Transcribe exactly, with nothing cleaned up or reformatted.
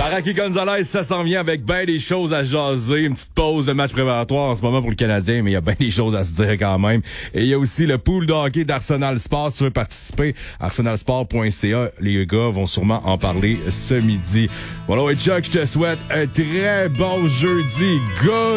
Araky Gonzalez, ça s'en vient avec bien des choses à jaser. Une petite pause de match préparatoire en ce moment pour le Canadien, mais il y a bien des choses à se dire quand même. Et il y a aussi le pool de hockey d'Arsenal Sport. Si tu veux participer, arsenal sport point c a. Les gars vont sûrement en parler ce midi. Voilà, et Chuck, je te souhaite un très bon jeudi. Good!